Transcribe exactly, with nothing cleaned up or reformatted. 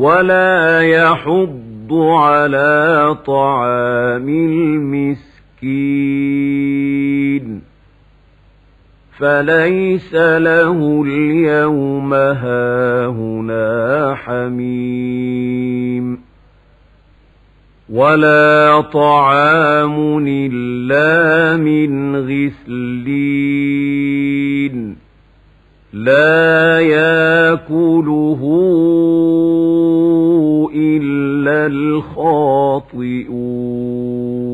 ولا يحض على طعام المسكين فليس له اليوم هاهنا حميم ولا طعام إلا من غسلين لا يأكله إلا الخاطئون